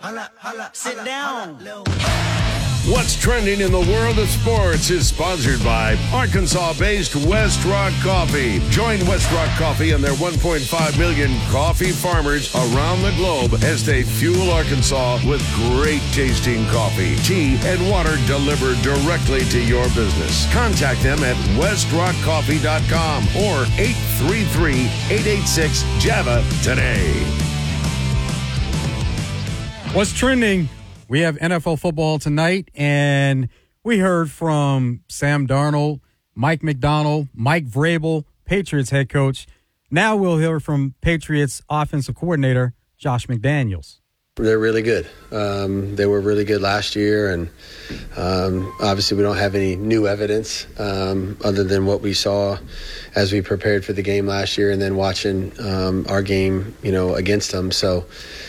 Sit down. What's trending in the world of sports is sponsored by Arkansas-based West Rock Coffee. Join West Rock Coffee and their 1.5 million coffee farmers around the globe as they fuel Arkansas with great tasting coffee, tea, and water delivered directly to your business. Contact them at westrockcoffee.com or 833-886-JAVA today. What's trending? We have NFL football tonight, and we heard from Sam Darnold, Mike McDonald, Mike Vrabel, Patriots head coach. Now we'll hear from Patriots offensive coordinator Josh McDaniels. They're really good. They were really good last year, and obviously we don't have any new evidence other than what we saw as we prepared for the game last year and then watching our game, against them. So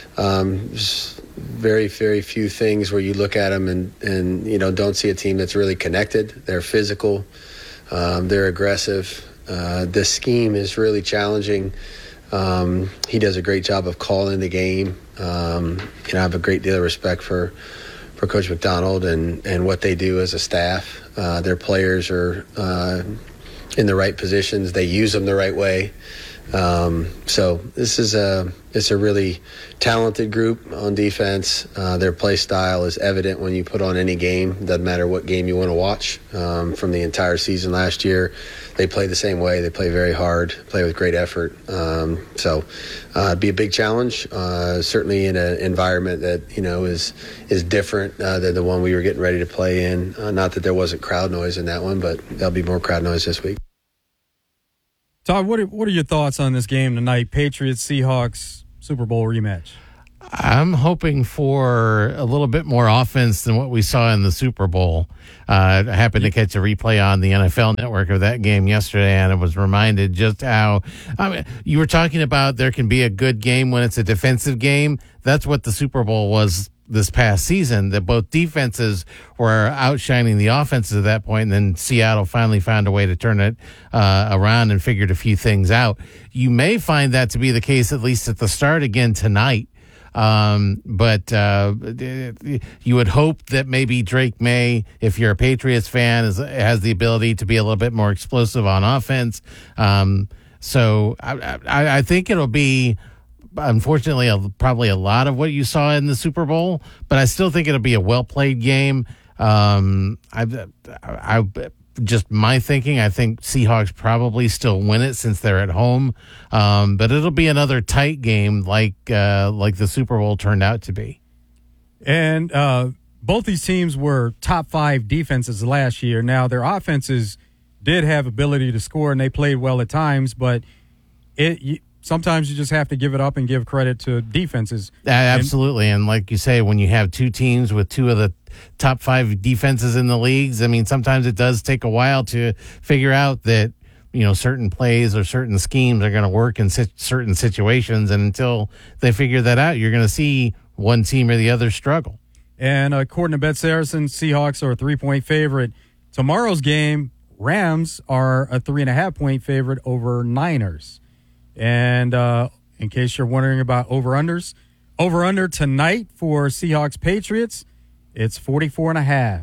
very, very few things where you look at them and don't see a team that's really connected. They're physical. They're aggressive. The scheme is really challenging. He does a great job of calling the game. I have a great deal of respect for Coach McDonald and what they do as a staff. Their players are in the right positions. They use them the right way. So this is it's a really talented group on defense. Their play style is evident when you put on any game. Doesn't matter what game you want to watch. From the entire season last year, they play the same way. They play very hard, play with great effort. So it'd be a big challenge, certainly in an environment that is different than the one we were getting ready to play in. Not that there wasn't crowd noise in that one, but there'll be more crowd noise this week. Todd, what are your thoughts on this game tonight? Patriots-Seahawks Super Bowl rematch. I'm hoping for a little bit more offense than what we saw in the Super Bowl. I happened to catch a replay on the NFL Network of that game yesterday, and I was reminded just how you were talking about there can be a good game when it's a defensive game. That's what the Super Bowl was this past season, that both defenses were outshining the offenses at that point, and then Seattle finally found a way to turn it around and figured a few things out. You may find that to be the case, at least at the start again tonight. But you would hope that maybe Drake May, if you're a Patriots fan, has the ability to be a little bit more explosive on offense. So I think it'll be, unfortunately, probably a lot of what you saw in the Super Bowl, but I still think it'll be a well-played game. Just my thinking, I think Seahawks probably still win it since they're at home. But it'll be another tight game like the Super Bowl turned out to be. And both these teams were top 5 defenses last year. Now, their offenses did have ability to score, and they played well at times, but sometimes you just have to give it up and give credit to defenses. Absolutely. And like you say, when you have two teams with two of the top 5 defenses in the leagues, I mean, sometimes it does take a while to figure out that, certain plays or certain schemes are going to work in certain situations. And until they figure that out, you're going to see one team or the other struggle. And according to Bet Saracen, Seahawks are a 3-point favorite. Tomorrow's game, Rams are a 3.5-point favorite over Niners. And in case you're wondering about over-unders, over-under tonight for Seahawks-Patriots, it's 44.5.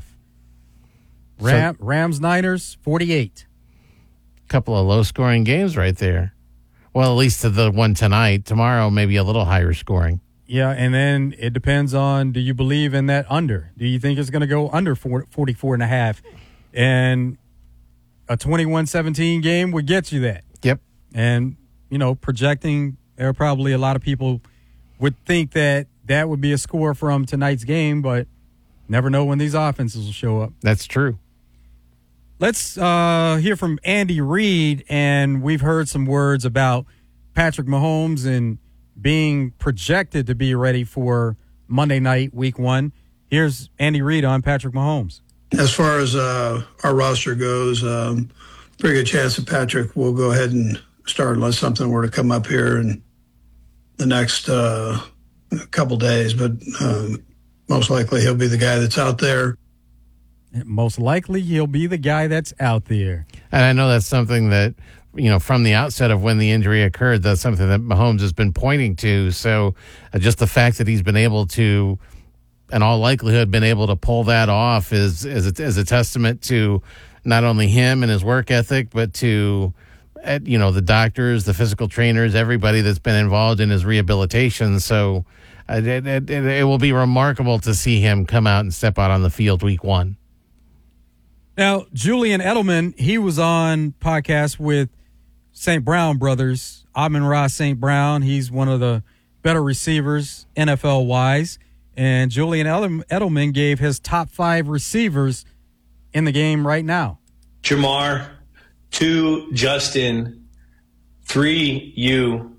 Rams-Niners, 48. Couple of low-scoring games right there. Well, at least to the one tonight. Tomorrow, maybe a little higher scoring. Yeah, and then it depends on, do you believe in that under? Do you think it's going to go under 44.5? And a 21-17 game would get you that. Yep. And, projecting, there are probably a lot of people would think that would be a score from tonight's game, but never know when these offenses will show up. That's true. Let's hear from Andy Reid, and we've heard some words about Patrick Mahomes and being projected to be ready for Monday night, week 1. Here's Andy Reid on Patrick Mahomes. As far as our roster goes, pretty good chance that Patrick will go ahead and start unless something were to come up here in the next couple days. But most likely he'll be the guy that's out there. Most likely he'll be the guy that's out there. And I know that's something that, from the outset of when the injury occurred, that's something that Mahomes has been pointing to. So just the fact that he's been able to, in all likelihood, been able to pull that off is a testament to not only him and his work ethic, but to, the doctors, the physical trainers, everybody that's been involved in his rehabilitation. So it will be remarkable to see him come out and step out on the field week 1. Now, Julian Edelman, he was on podcast with St. Brown brothers, Amon-Ra St. Brown. He's one of the better receivers, NFL-wise. And Julian Edelman gave his top 5 receivers in the game right now. Jamar, 2, Justin, 3, you,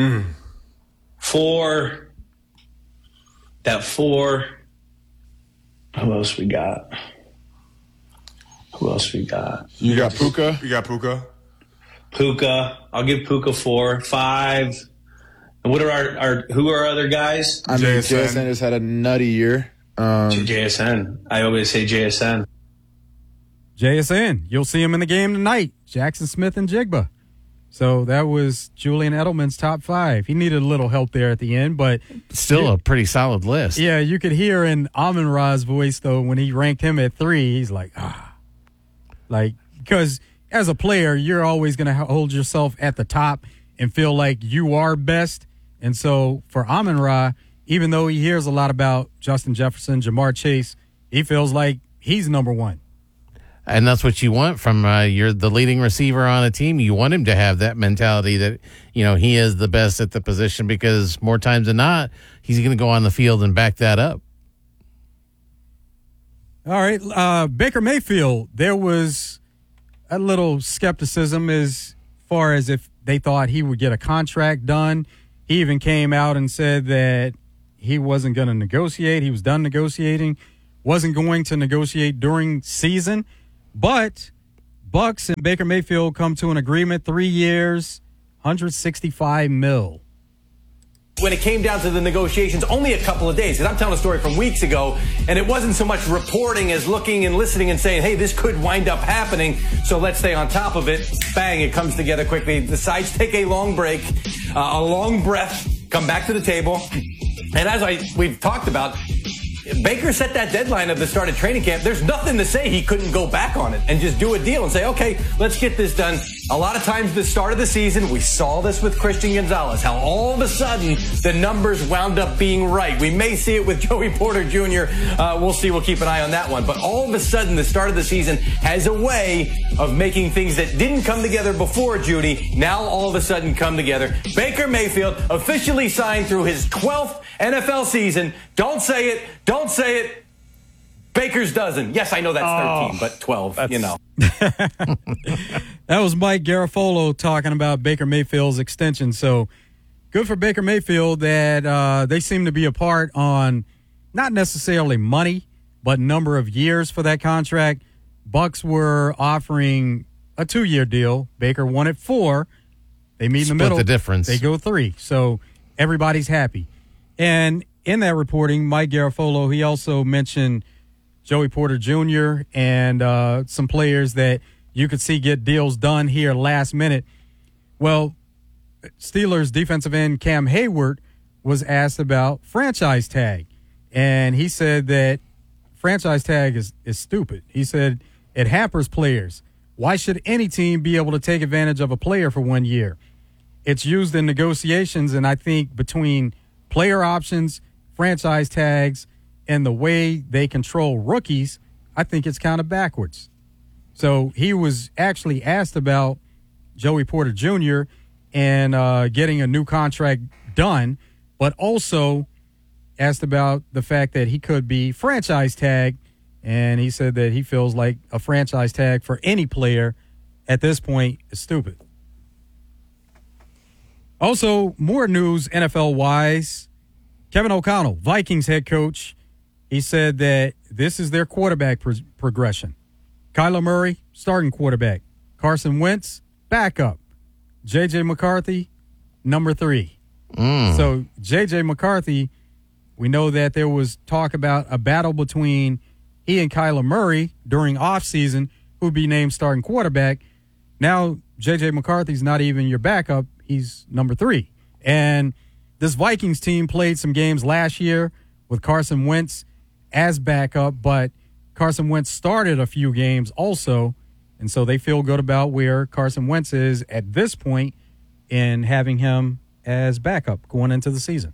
4, that 4, who else we got? You got Puka? Puka. I'll give Puka 4. 5. And what are who are our other guys? I mean, JSN has had a nutty year. JSN. I always say JSN. JSN. You'll see him in the game tonight. Jackson Smith and Jigba. So that was Julian Edelman's top 5. He needed a little help there at the end, but still a pretty solid list. Yeah, you could hear in Amon-Ra's voice, though, when he ranked him at 3, he's like, because as a player, you're always going to hold yourself at the top and feel like you are best. And so for Amon-Ra, even though he hears a lot about Justin Jefferson, Jamar Chase, he feels like he's number 1. And that's what you want from you're the leading receiver on a team. You want him to have that mentality that, he is the best at the position, because more times than not, he's going to go on the field and back that up. All right. Baker Mayfield, there was a little skepticism as far as if they thought he would get a contract done. He even came out and said that he wasn't going to negotiate. He was done negotiating, wasn't going to negotiate during season. But Bucks and Baker Mayfield come to an agreement, 3 years, $165 million. When it came down to the negotiations, only a couple of days. And I'm telling a story from weeks ago, and it wasn't so much reporting as looking and listening and saying, hey, this could wind up happening, so let's stay on top of it. Bang, it comes together quickly. The sides take a long break, a long breath, come back to the table. And as we've talked about, Baker set that deadline of the start of training camp. There's nothing to say he couldn't go back on it and just do a deal and say, okay, let's get this done. A lot of times the start of the season, we saw this with Christian Gonzalez, how all of a sudden the numbers wound up being right. We may see it with Joey Porter Jr. We'll see. We'll keep an eye on that one. But all of a sudden the start of the season has a way of making things that didn't come together before, Judy, now all of a sudden come together. Baker Mayfield officially signed through his 12th NFL season. Don't say it. Don't say it. Baker's dozen. Yes, I know that's 13, but 12, That was Mike Garafolo talking about Baker Mayfield's extension. So good for Baker Mayfield that they seem to be apart on not necessarily money, but number of years for that contract. Bucks were offering a 2-year deal. Baker wanted 4. They meet in the middle. Split the difference. They go 3. So everybody's happy. And in that reporting, Mike Garafolo, he also mentioned Joey Porter Jr. and some players that you could see get deals done here last minute. Well, Steelers defensive end Cam Hayward was asked about franchise tag, and he said that franchise tag is stupid. He said it hampers players. Why should any team be able to take advantage of a player for 1 year? It's used in negotiations, and I think between player options, franchise tags, and the way they control rookies, I think it's kind of backwards. So he was actually asked about Joey Porter Jr. and getting a new contract done, but also asked about the fact that he could be franchise tagged, and he said that he feels like a franchise tag for any player at this point is stupid. Also, more news NFL-wise. Kevin O'Connell, Vikings head coach, he said that this is their quarterback progression. Kyler Murray, starting quarterback. Carson Wentz, backup. J.J. McCarthy, number 3. So J.J. McCarthy, we know that there was talk about a battle between he and Kyler Murray during offseason who would be named starting quarterback. now J.J. McCarthy's not even your backup. He's number 3. And this Vikings team played some games last year with Carson Wentz as backup, but Carson Wentz started a few games also, and so they feel good about where Carson Wentz is at this point in having him as backup going into the season.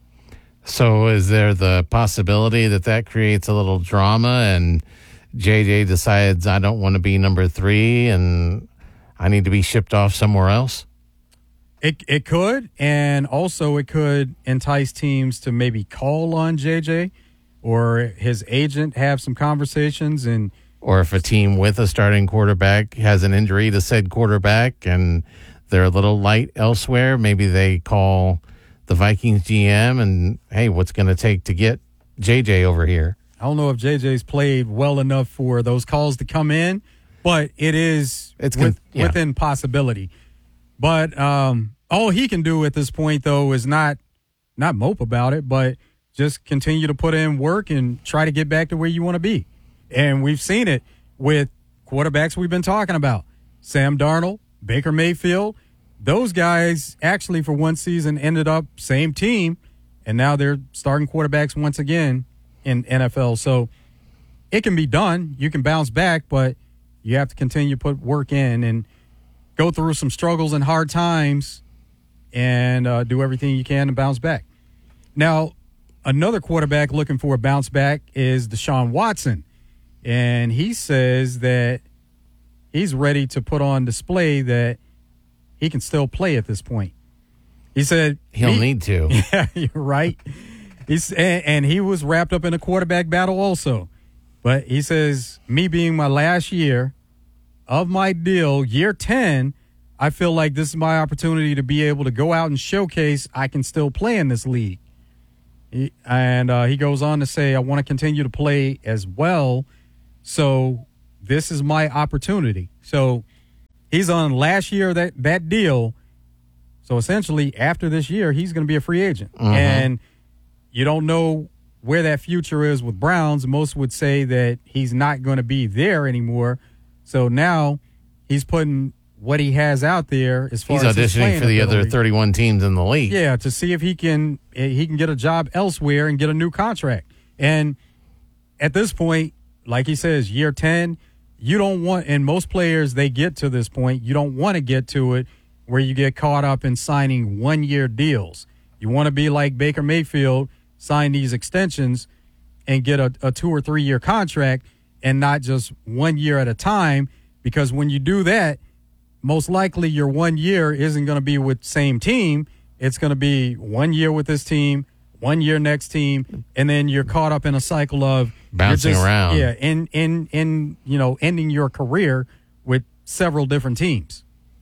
So is there the possibility that creates a little drama and JJ decides I don't want to be number 3 and I need to be shipped off somewhere else? It could, and also it could entice teams to maybe call on JJ or his agent, have some conversations. Or if a team with a starting quarterback has an injury to said quarterback and they're a little light elsewhere, maybe they call the Vikings GM and, hey, what's going to take to get JJ over here? I don't know if JJ's played well enough for those calls to come in, but it's within possibility. But all he can do at this point, though, is not mope about it, but just continue to put in work and try to get back to where you want to be. And we've seen it with quarterbacks we've been talking about. Sam Darnold, Baker Mayfield, those guys actually for one season ended up same team, and now they're starting quarterbacks once again in NFL. So it can be done. You can bounce back, but you have to continue to put work in and go through some struggles and hard times and do everything you can to bounce back. Now, another quarterback looking for a bounce back is Deshaun Watson. And he says that he's ready to put on display that he can still play at this point. He said he'll need to. Yeah, you're right. And he was wrapped up in a quarterback battle also. But he says, me being my last year of my deal, year 10, I feel like this is my opportunity to be able to go out and showcase I can still play in this league. And he goes on to say, I want to continue to play as well. So this is my opportunity. So he's on last year that deal. So essentially after this year, he's going to be a free agent. Mm-hmm. And you don't know where that future is with Browns. Most would say that he's not going to be there anymore. So now he's putting what he has out there as far as he's auditioning for the other 31 teams in the league. Yeah, to see if he can get a job elsewhere and get a new contract. And at this point, like he says, year 10, you don't want, and most players, they get to this point, you don't want to get to it where you get caught up in signing one-year deals. You want to be like Baker Mayfield, sign these extensions and get a 2 or 3 year contract and not just 1 year at a time, because when you do that, most likely your 1 year isn't going to be with same team. It's going to be 1 year with this team, 1 year next team, and then you're caught up in a cycle of bouncing around. Yeah, in ending your career with several different teams.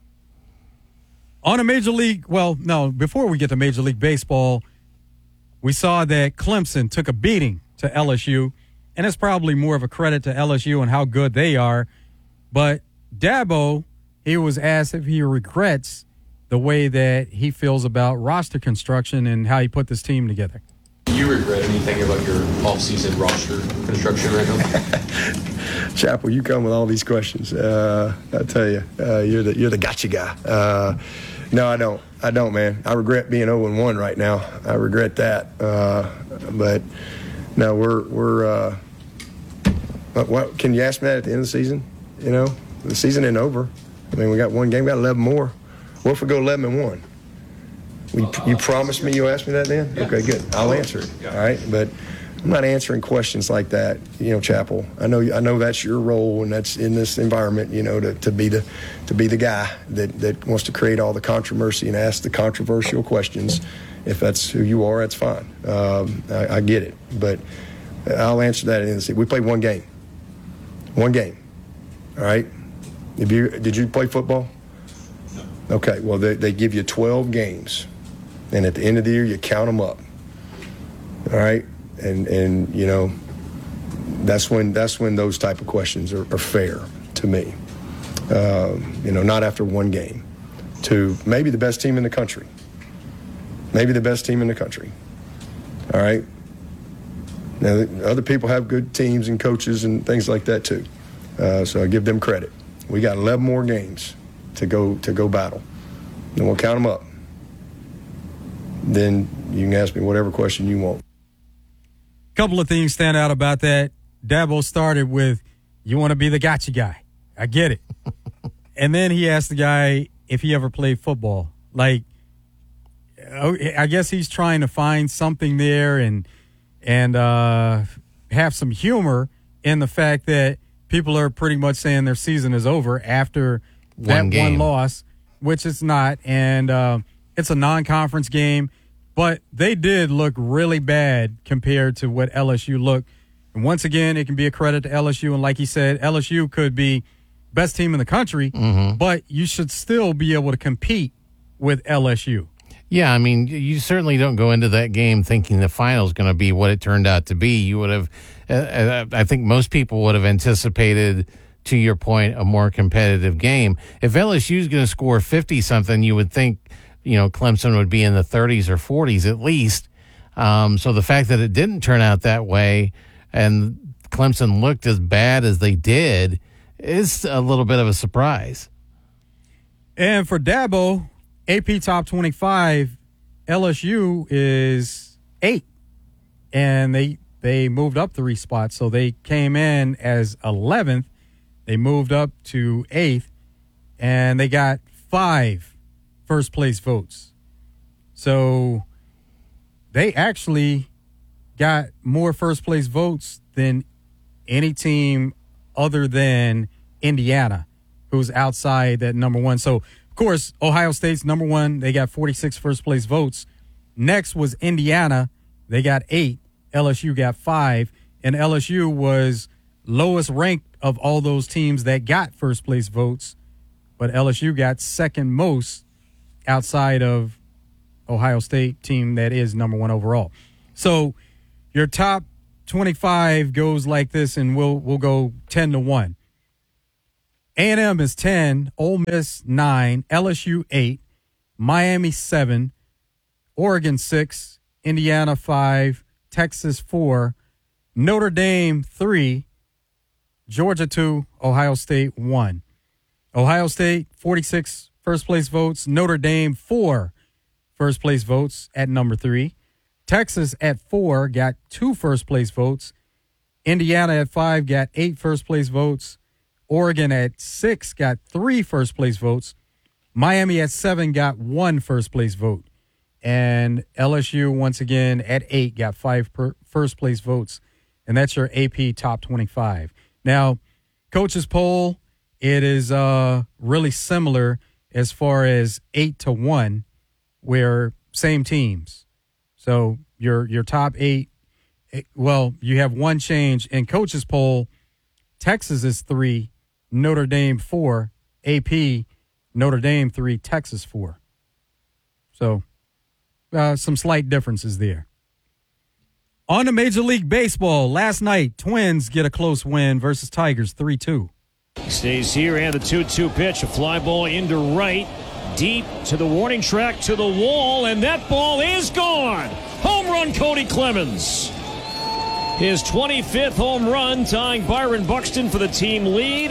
On a Major League, before we get to Major League Baseball, we saw that Clemson took a beating to LSU, and it's probably more of a credit to LSU and how good they are. But Dabo, he was asked if he regrets the way that he feels about roster construction and how he put this team together. Do you regret anything about your off-season roster construction right now? Chappell, you come with all these questions. I tell you, you're the gotcha guy. No, I don't. I don't, man. I regret being 0-1 right now. I regret that. But no, we're. What can you ask me that at the end of the season? You know, the season isn't over. I mean, we got one game, we got 11 more. What if we go 11-1? You promised me you'll ask me that then? Okay, good. I'll answer it. All right, but I'm not answering questions like that, Chappell. I know that's your role, and that's in this environment, to be the guy that wants to create all the controversy and ask the controversial questions. If that's who you are, that's fine. I get it, but I'll answer that at the end of the season. We played one game. One game. All right. Did you play football? No. Okay. Well, they give you 12 games, and at the end of the year, you count them up. All right. And that's when those type of questions are fair to me. Not after one game. To maybe the best team in the country. Maybe the best team in the country. All right. Now, other people have good teams and coaches and things like that too. So I give them credit. We got 11 more games. to go battle. Then we'll count them up. Then you can ask me whatever question you want. Couple of things stand out about that. Dabo started with, you want to be the gotcha guy. I get it. And then he asked the guy if he ever played football. Like, I guess he's trying to find something there and have some humor in the fact that people are pretty much saying their season is over after one loss, which it's not. And it's a non-conference game. But they did look really bad compared to what LSU looked. And once again, it can be a credit to LSU. And like he said, LSU could be best team in the country, but you should still be able to compete with LSU. Yeah, I mean, you certainly don't go into that game thinking the final is going to be what it turned out to be. You would have, I think most people would have anticipated, to your point, a more competitive game. If LSU is going to score 50-something, you would think, Clemson would be in the 30s or 40s at least. So the fact that it didn't turn out that way and Clemson looked as bad as they did is a little bit of a surprise. And for Dabo, AP Top 25, LSU is 8. And they moved up 3 spots. So they came in as 11th. They moved up to 8th. And they got 5 first place votes. So they actually got more first place votes than any team other than Indiana, who's outside that number 1. So, of course, Ohio State's number 1. They got 46 first place votes. Next was Indiana. They got 8. LSU got 5. And LSU was lowest ranked of all those teams that got first place votes. But LSU got second most outside of Ohio State team that is number 1 overall. So your top 25 goes like this, and we'll go 10-1. A&M is 10, Ole Miss 9, LSU 8, Miami 7, Oregon 6, Indiana 5, Texas 4, Notre Dame 3, Georgia 2, Ohio State 1. Ohio State 46 first place votes. Notre Dame 4 first place votes at number 3. Texas at 4 got 2 first place votes. Indiana at 5 got 8 first place votes. Oregon at 6 got 3 first place votes. Miami at 7 got 1 first place vote. And LSU, once again, at 8 got 5 first place votes. And that's your AP Top 25. Now, coaches poll, it is really similar as far as 8-1, where same teams. So your top 8, well, you have one change in coaches poll. Texas is 3, Notre Dame 4, AP Notre Dame 3, Texas 4. So some slight differences there. On to Major League Baseball, last night, Twins get a close win versus Tigers 3-2. Stays here, and the 2-2 pitch, a fly ball into right, deep to the warning track, to the wall, and that ball is gone. Home run, Cody Clemens. His 25th home run, tying Byron Buxton for the team lead.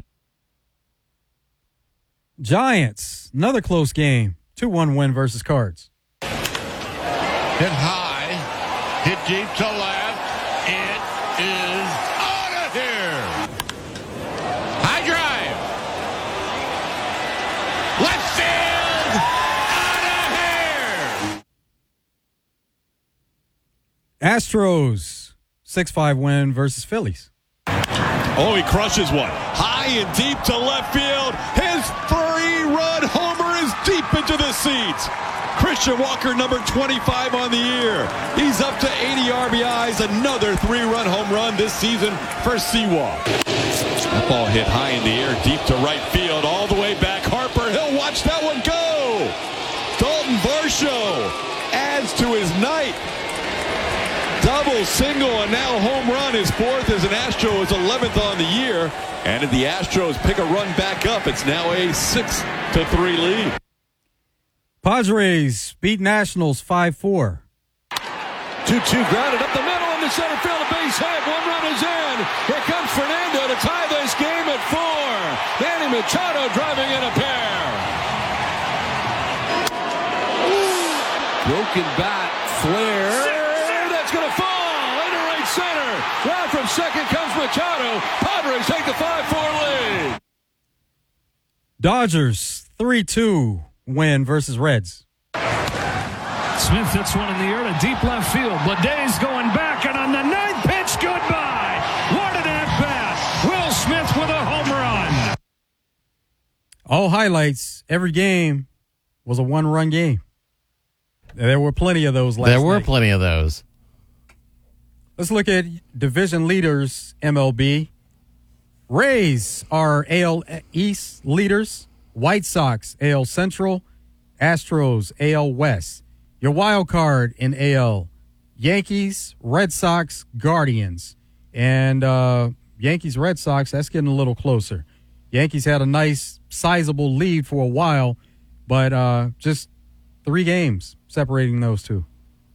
Giants, another close game, 2-1 win versus Cards. Hit high, hit deep to left. It is out of here. High drive. Left field. Out of here. Astros, 6-5 win versus Phillies. Oh, he crushes one. High and deep to left field. His 3-run homer is deep into the seats. Christian Walker, number 25 on the year. He's up to 80 RBIs, another 3-run home run this season for Seawalk. That ball hit high in the air, deep to right field, all the way back. Harper, he'll watch that one go. Dalton Varsho adds to his night. Double, single, and now home run. His 4th as an Astro, his 11th on the year. And if the Astros pick a run back up, it's now a 6-3 lead. Padres beat Nationals 5-4. 2-2 grounded up the middle in the center field, a base hit. 1 run is in. Here comes Fernando to tie this game at 4. Manny Machado driving in a pair. Broken bat. Flare. That's going to fall into right center. Round from second comes Machado. Padres take the 5-4 lead. Dodgers 3-2 win versus Reds. Smith hits one in the air to deep left field. Bleday's going back, and on the ninth pitch, goodbye. What an at-bat. Will Smith with a home run. All highlights. Every game was a one-run game. There were plenty of those last night. There were plenty of those. Let's look at division leaders, MLB. Rays are AL East leaders. White Sox, AL Central. Astros, AL West. Your wild card in AL, Yankees, Red Sox, Guardians. And Yankees, Red Sox, that's getting a little closer. Yankees had a nice, sizable lead for a while, but just 3 games separating those two.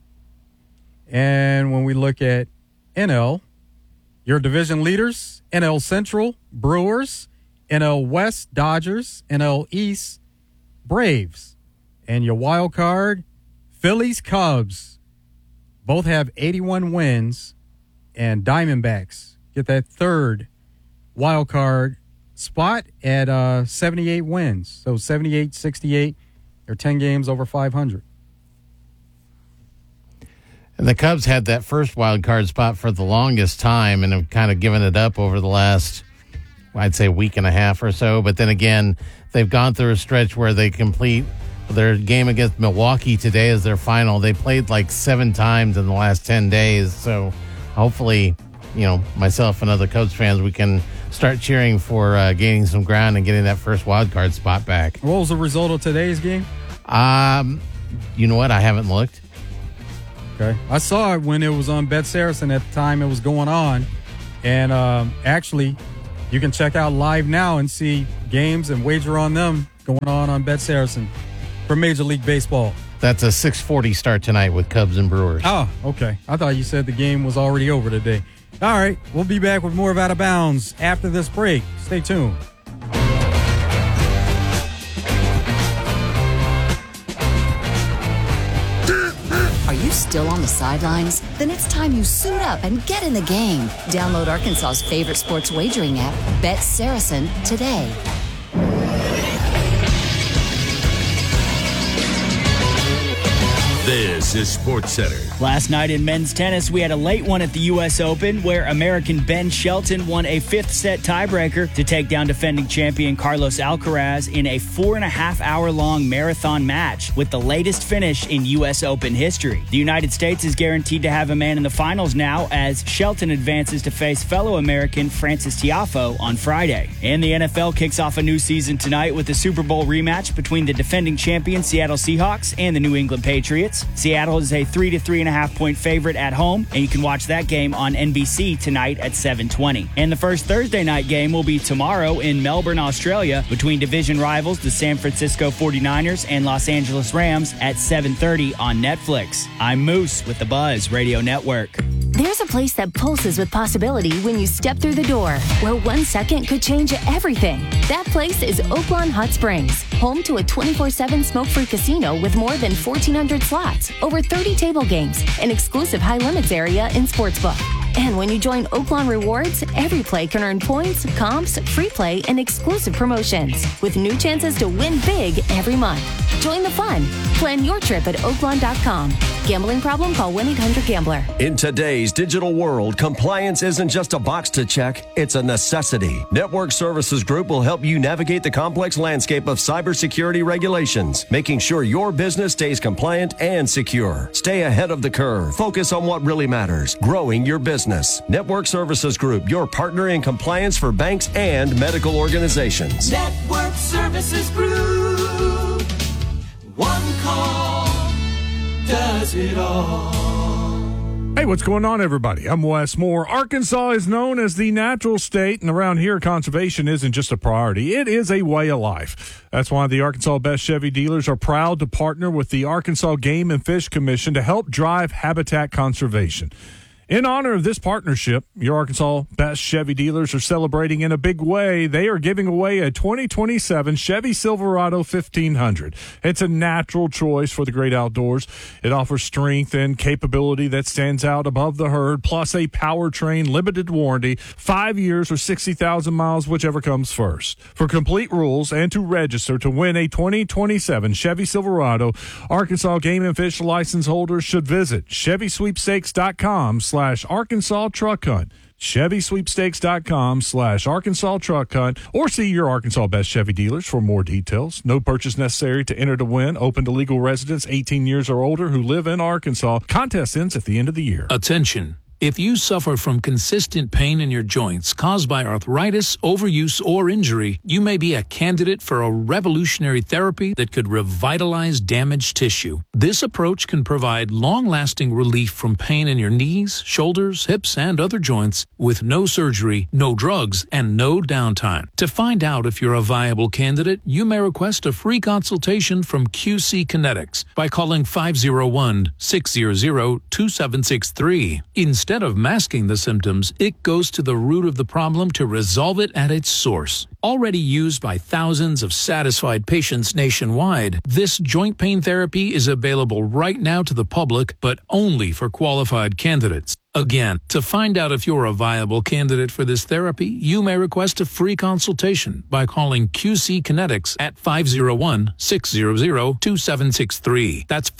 And when we look at NL, your division leaders, NL Central, Brewers, NL West, Dodgers, NL East, Braves. And your wild card, Phillies, Cubs. Both have 81 wins, and Diamondbacks get that third wild card spot at 78 wins. So 78-68. They're 10 games over 500. And the Cubs had that first wild card spot for the longest time and have kind of given it up over the last, I'd say, week and a half or so. But then again, they've gone through a stretch where they complete their game against Milwaukee today as their final. They played like 7 times in the last 10 days. So hopefully, myself and other Cubs fans, we can start cheering for gaining some ground and getting that first wild card spot back. What was the result of today's game? You know what? I haven't looked. Okay. I saw it when it was on Bet Saracen at the time it was going on. And actually, you can check out live now and see games and wager on them going on Bet Saracen for Major League Baseball. That's a 6:40 start tonight with Cubs and Brewers. Oh, okay. I thought you said the game was already over today. All right. We'll be back with more of Out of Bounds after this break. Stay tuned. Are you still on the sidelines? Then it's time you suit up and get in the game. Download Arkansas's favorite sports wagering app, Bet Saracen, today. This is Sports Center. Last night in men's tennis, we had a late one at the U.S. Open where American Ben Shelton won a 5th set tiebreaker to take down defending champion Carlos Alcaraz in a 4.5-hour-long marathon match with the latest finish in U.S. Open history. The United States is guaranteed to have a man in the finals now as Shelton advances to face fellow American Francis Tiafoe on Friday. And the NFL kicks off a new season tonight with the Super Bowl rematch between the defending champion Seattle Seahawks and the New England Patriots. Seattle is a 3 to 3.5 point favorite at home, and you can watch that game on NBC tonight at 7:20. And the first Thursday night game will be tomorrow in Melbourne, Australia, between division rivals the San Francisco 49ers and Los Angeles Rams at 7:30 on Netflix. I'm Moose with the Buzz Radio Network. There's a place that pulses with possibility when you step through the door, where 1 second could change everything. That place is Oaklawn Hot Springs, home to a 24/7 smoke-free casino with more than 1,400 slots, over 30 table games, an exclusive high-limits area and sportsbook. And when you join Oaklawn Rewards, every play can earn points, comps, free play, and exclusive promotions, with new chances to win big every month. Join the fun. Plan your trip at Oaklawn.com. Gambling problem? Call 1-800-GAMBLER. In today's digital world, compliance isn't just a box to check, it's a necessity. Network Services Group will help you navigate the complex landscape of cybersecurity regulations, making sure your business stays compliant and secure. Stay ahead of the curve. Focus on what really matters, growing your business. Network Services Group, your partner in compliance for banks and medical organizations. Network Services Group. One call does it all. Hey, what's going on, everybody? I'm Wes Moore. Arkansas is known as the natural state, and around here, conservation isn't just a priority. It is a way of life. That's why the Arkansas Best Chevy dealers are proud to partner with the Arkansas Game and Fish Commission to help drive habitat conservation. In honor of this partnership, your Arkansas Best Chevy dealers are celebrating in a big way. They are giving away a 2027 Chevy Silverado 1500. It's a natural choice for the great outdoors. It offers strength and capability that stands out above the herd, plus a powertrain limited warranty, 5 years or 60,000 miles, whichever comes first. For complete rules and to register to win a 2027 Chevy Silverado, Arkansas Game and Fish license holders should visit ChevySweepstakes.com/Arkansas Truck Hunt. ChevySweepstakes.com/Arkansas Truck Hunt, or see your Arkansas Best Chevy dealers for more details. No purchase necessary to enter to win. Open to legal residents 18 years or older who live in Arkansas. Contest ends at the end of the year. Attention. If you suffer from consistent pain in your joints caused by arthritis, overuse, or injury, you may be a candidate for a revolutionary therapy that could revitalize damaged tissue. This approach can provide long-lasting relief from pain in your knees, shoulders, hips, and other joints with no surgery, no drugs, and no downtime. To find out if you're a viable candidate, you may request a free consultation from QC Kinetics by calling 501-600-2763. Instead of masking the symptoms, it goes to the root of the problem to resolve it at its source. Already used by thousands of satisfied patients nationwide, this joint pain therapy is available right now to the public, but only for qualified candidates. Again, to find out if you're a viable candidate for this therapy, you may request a free consultation by calling QC Kinetics at 501-600-2763. That's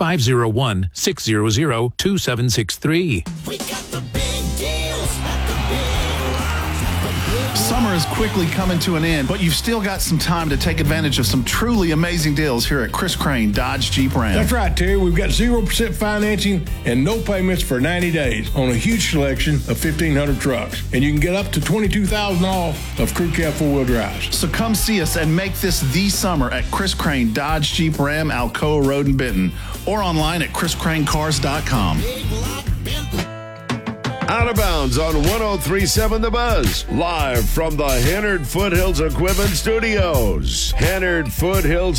501-600-2763. We got the big deals at the big lots. Summer is quickly coming to an end, but you've still got some time to take advantage of some truly amazing deals here at Chris Crane Dodge Jeep Ram. That's right, Terry. We've got 0% financing and no payments for 90 days on a huge selection of 1,500 trucks. And you can get up to $22,000 off of crew cab four-wheel drives. So come see us and make this the summer at Chris Crane Dodge Jeep Ram, Alcoa Road in Benton, or online at chriscranecars.com. Out of bounds on 103.7 The Buzz, live from the Hennard Foothills Equipment Studios. Hennard Foothills